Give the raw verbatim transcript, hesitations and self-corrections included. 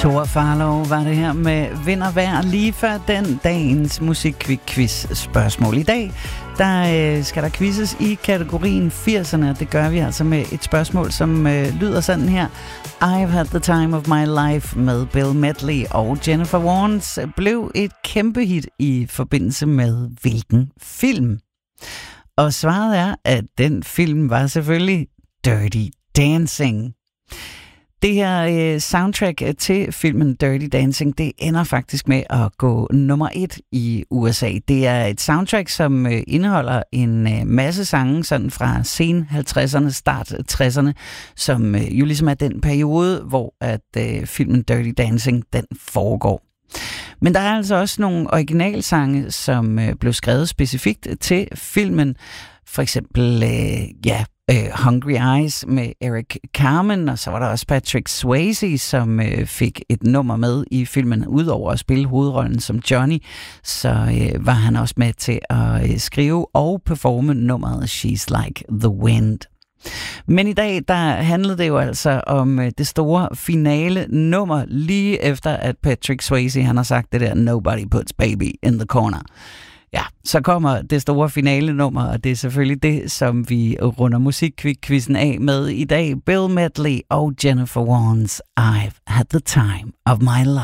Thor Farlov var det her med Vind og Vejr lige før den dagens musikquiz spørgsmål. I dag der øh, skal der quizzes i kategorien firserne, og det gør vi altså med et spørgsmål, som øh, lyder sådan her. I've Had the Time of My Life med Bill Medley og Jennifer Warnes blev et kæmpe hit i forbindelse med hvilken film? Og svaret er, at den film var selvfølgelig Dirty Dancing. Det her øh, soundtrack til filmen Dirty Dancing, det ender faktisk med at gå nummer et i U S A. Det er et soundtrack, som øh, indeholder en øh, masse sange sådan fra sen halvtredserne, start tresserne, som øh, jo ligesom er den periode, hvor at øh, filmen Dirty Dancing, den foregår. Men der er altså også nogle originalsange, som øh, blev skrevet specifikt til filmen. For eksempel, øh, ja, uh, Hungry Eyes med Eric Carmen, og så var der også Patrick Swayze, som uh, fik et nummer med i filmen. Udover at spille hovedrollen som Johnny, så uh, var han også med til at uh, skrive og performe nummeret She's Like the Wind. Men i dag, der handlede det jo altså om uh, det store finale nummer, lige efter at Patrick Swayze, han har sagt det der, Nobody puts baby in the corner. Ja, så kommer det store finale nummer, og det er selvfølgelig det, som vi runder musikquizzen af med i dag. Bill Medley og Jennifer Warnes, I've Had the Time of My Life.